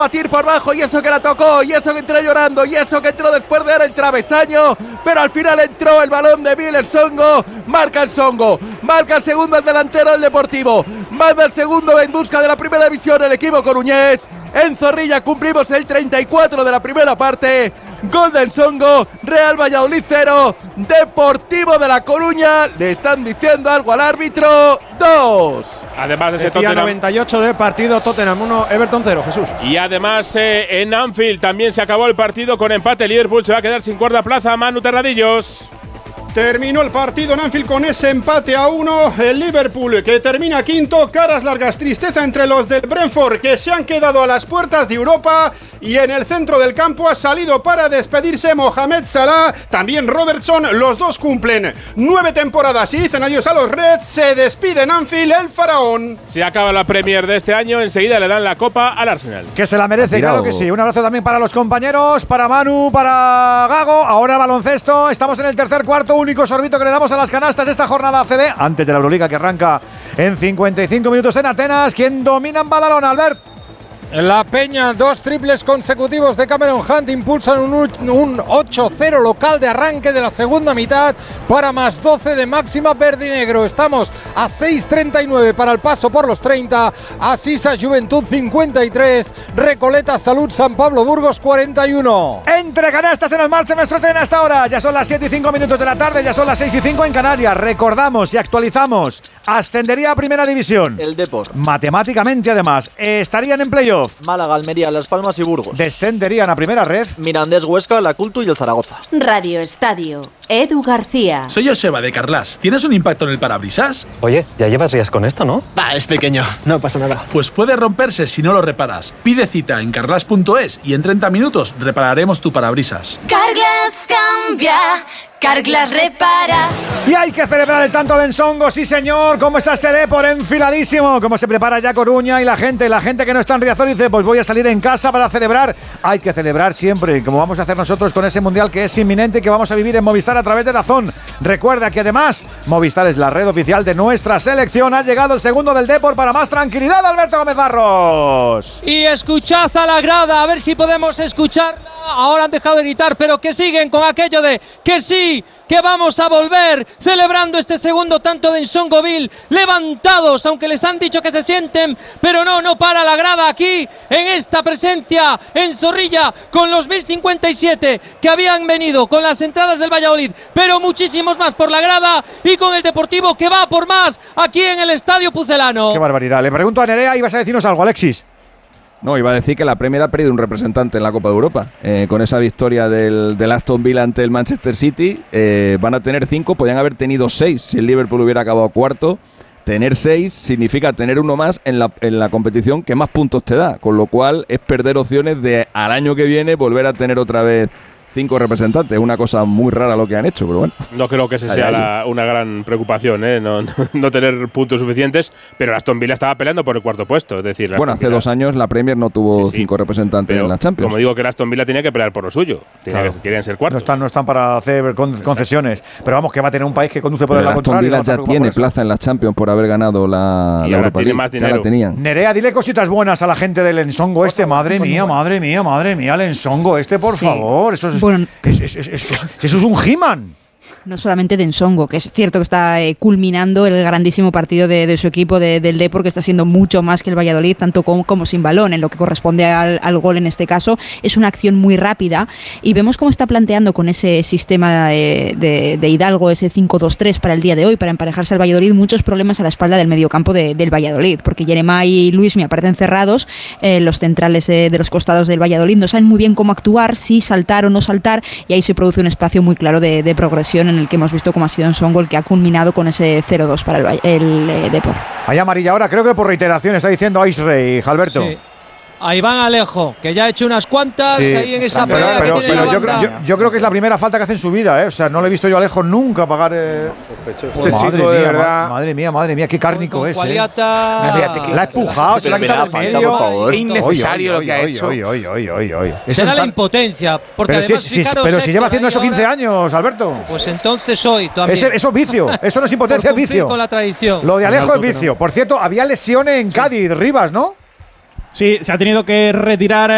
batir por bajo, y eso que la tocó, y eso que entró llorando, y eso que entró después de dar el travesaño, pero al final entró el balón de Bill Songo. Marca el Songo, marca el segundo el delantero del Deportivo, manda el segundo en busca de la primera división el equipo coruñés. En Zorrilla cumplimos el 34 de la primera parte. Gol del Songo, Real Valladolid 0, Deportivo de La Coruña. Le están diciendo algo al árbitro. 2. Además de ese Tottenham 98 de partido, Tottenham 1, Everton 0, Jesús. Y además en Anfield también se acabó el partido con empate. Liverpool se va a quedar sin cuarta plaza. Manu Terradillos. Terminó el partido en Anfield con ese empate a 1. El Liverpool, que termina quinto, caras largas, tristeza entre los del Brentford, que se han quedado a las puertas de Europa. Y en el centro del campo ha salido para despedirse Mohamed Salah, también Robertson. Los dos cumplen 9 temporadas y dicen adiós a los Reds. Se despide en Anfield el faraón. Se acaba la Premier de este año. Enseguida le dan la copa al Arsenal. Que se la merece, claro que sí. Un abrazo también para los compañeros, para Manu, para Gago. Ahora baloncesto. Estamos en el tercer cuarto. Único sorbito que le damos a las canastas de esta jornada ACB. Antes de la Euroliga que arranca en 55 minutos en Atenas. ¿Quién domina en Badalona, Albert? La Peña, 2 triples consecutivos de Cameron Hunt impulsan un 8-0 local de arranque de la segunda mitad para más 12 de máxima verde y negro. Estamos a 6:39 para el paso por los 30. Asisa Juventud 53, Recoleta Salud San Pablo Burgos 41. Entre canastas en el marcha nuestro tren hasta ahora. Ya son las 7:05 minutos de la tarde, ya son las 6:05 en Canarias. Recordamos y actualizamos. Ascendería a Primera División. El Depor. Matemáticamente, además, estarían en playoff. Málaga, Almería, Las Palmas y Burgos. Descenderían a Primera Red. Mirandés, Huesca, La Cultu y el Zaragoza. Radio Estadio. Edu García. Soy Joseba de Carlas. ¿Tienes un impacto en el parabrisas? Oye, ya llevas días con esto, ¿no? Es pequeño, no pasa nada. Pues puede romperse si no lo reparas. Pide cita en carglass.es y en 30 minutos repararemos tu parabrisas. Carglass cambia, Carglass repara. Y hay que celebrar el tanto de Ensongo, sí señor. ¿Cómo está este Depor? Enfiladísimo. ¿Cómo se prepara ya Coruña y la gente que no está en Riazor dice, pues voy a salir en casa para celebrar? Hay que celebrar siempre, como vamos a hacer nosotros con ese mundial que es inminente y que vamos a vivir en Movistar a través de DAZN. Recuerda que además Movistar es la red oficial de nuestra selección. Ha llegado el segundo del Depor para más tranquilidad, Alberto Gómez Barros. Y escuchad a la grada, a ver si podemos escucharla. Ahora han dejado de gritar, pero que siguen con aquello de que sí, que vamos a volver, celebrando este segundo tanto de Ensongoville, levantados, aunque les han dicho que se sienten, pero no para la grada aquí, en esta presencia en Zorrilla, con los 1057 que habían venido, con las entradas del Valladolid, pero muchísimos más por la grada, y con el Deportivo que va por más aquí en el Estadio Pucelano. Qué barbaridad. Le pregunto a Nerea, ibas a decirnos algo, Alexis. No, iba a decir que la Premier ha perdido un representante en la Copa de Europa. Con esa victoria del Aston Villa ante el Manchester City, van a tener 5, podían haber tenido 6 si el Liverpool hubiera acabado cuarto. Tener 6 significa tener uno más en la competición que más puntos te da, con lo cual es perder opciones de al año que viene volver a tener otra vez 5 representantes. Es una cosa muy rara lo que han hecho, pero bueno. No creo que ese sea una gran preocupación, no tener puntos suficientes, pero Aston Villa estaba peleando por el cuarto puesto. Es decir, bueno, hace 2 años la Premier no tuvo 5 representantes en la Champions. Como digo, que el Aston Villa tenía que pelear por lo suyo. Claro. Querían ser cuartos. No están para hacer concesiones. Pero vamos, que va a tener un país que conduce por el contrario. El Aston Villa ya tiene plaza en la Champions por haber ganado la Europa League. Más dinero. Ya la tenían. Nerea, dile cositas buenas a la gente del Ensongo este. Madre mía, el Ensongo este, por favor. Eso es… Bueno, eso es un He-Man. No solamente de Ensongo, que es cierto que está culminando el grandísimo partido de su equipo del Depor, que está siendo mucho más que el Valladolid, tanto como sin balón, en lo que corresponde al gol en este caso. Es una acción muy rápida y vemos cómo está planteando con ese sistema de Hidalgo, ese 5-2-3 para el día de hoy, para emparejarse al Valladolid, muchos problemas a la espalda del mediocampo del Valladolid, porque Jeremá y Luismi aparecen cerrados, los centrales de los costados del Valladolid no saben muy bien cómo actuar, si saltar o no saltar, y ahí se produce un espacio muy claro de progresión en el que hemos visto cómo ha sido Ensongo el que ha culminado con ese 0-2 para el Depor. Hay amarilla ahora, creo que por reiteración, está diciendo Ice Alberto. Sí. A Iván Alejo, que ya ha hecho unas cuantas ahí en esa pelea. Pero yo creo que es la primera falta que hace en su vida, O sea, no le he visto yo a Alejo nunca pagar. Madre mía, qué cárnico es. La ha empujado, se la ha quitado del medio. Es innecesario lo que ha hecho. Será la impotencia. Porque pero si lleva haciendo eso 15 años, Alberto. Pues entonces hoy también. Eso es vicio, eso no es impotencia, es vicio. Con la tradición. Lo de Alejo es vicio. Por cierto, había lesiones en Cádiz, Rivas, ¿no? Sí, se ha tenido que retirar